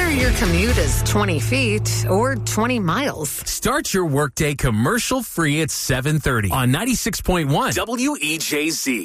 whether your commute is 20 feet or 20 miles. Start your workday commercial-free at 7:30 on 96.1 WEJZ.